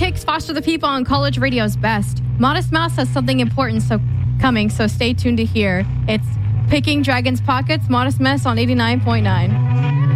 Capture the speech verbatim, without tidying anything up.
kicks, foster the people on college radio's best. Modest Mouse has something important so coming, so stay tuned to hear. It's Picking Dragons Pockets, Modest Mess on eighty-nine point nine.